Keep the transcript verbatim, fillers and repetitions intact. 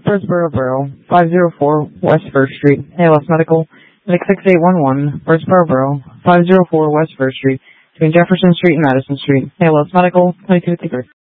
Birdsboro Borough, five oh four West First Street, A L S Medical, six six eight one one, Birdsboro Borough, five oh four West First Street, between Jefferson Street and Madison Street, A L S Medical, twenty-two fifty-three.